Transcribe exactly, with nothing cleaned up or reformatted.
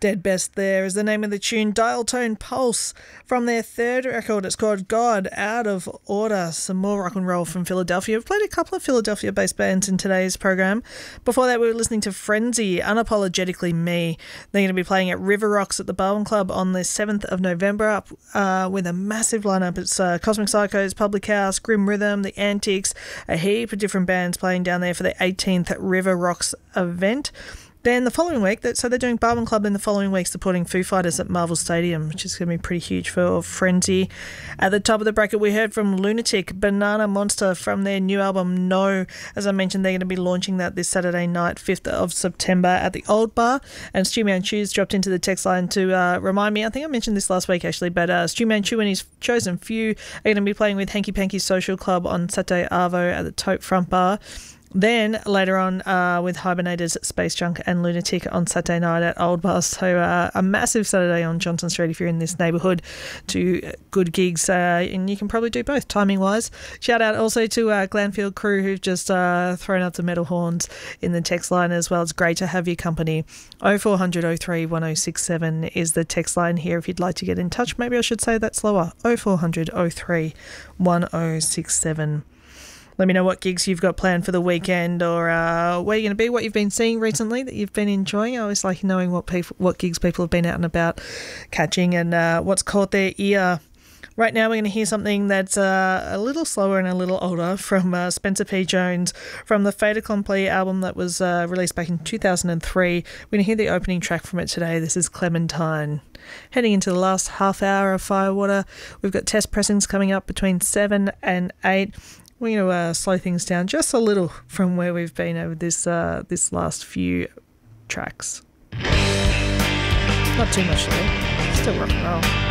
Dead Best there is the name of the tune. Dial Tone Pulse from their third record. It's called God Out of Order. Some more rock and roll from Philadelphia. We've played a couple of Philadelphia-based bands in today's program. Before that, we were listening to Frenzy, Unapologetically Me. They're going to be playing at River Rocks at the Barwon Club on the seventh of November up uh, with a massive lineup. It's uh, Cosmic Psychos, Public House, Grim Rhythm, The Antics, a heap of different bands playing down there for the eighteenth River Rocks event. Then the following week, so they're doing Barwon Club in the following week supporting Foo Fighters at Marvel Stadium, which is going to be pretty huge for Frenzy. At the top of the bracket, we heard from Lunatic, Banana Monster from their new album No. As I mentioned, they're going to be launching that this Saturday night, fifth of September at the Old Bar. And Stu Manchu's dropped into the text line to uh, remind me, I think I mentioned this last week actually, but uh, Stu Manchu and his chosen few are going to be playing with Hanky Panky Social Club on Saturday Arvo at the Tote Front Bar. Then later on uh, with Hibernators, Space Junk and Lunatic on Saturday night at Old Bar. So uh, a massive Saturday on Johnson Street if you're in this neighbourhood. Two good gigs uh, and you can probably do both timing wise. Shout out also to uh, Glanfield crew who've just uh, thrown up the metal horns in the text line as well. It's great to have your company. oh four hundred oh three one oh six seven is the text line here if you'd like to get in touch. Maybe I should say that slower. oh four hundred oh three one oh six seven. Let me know what gigs you've got planned for the weekend or uh, where you're going to be, what you've been seeing recently that you've been enjoying. I always like knowing what people, what gigs people have been out and about catching and uh, what's caught their ear. Right now we're going to hear something that's uh, a little slower and a little older from uh, Spencer P. Jones from the Fait Accompli album that was uh, released back in two thousand three. We're going to hear the opening track from it today. This is Clementine. Heading into the last half hour of Firewater, we've got test pressings coming up between seven and eight. We're going to uh, slow things down just a little from where we've been over this uh, this last few tracks. Not too much though. Still rock and roll.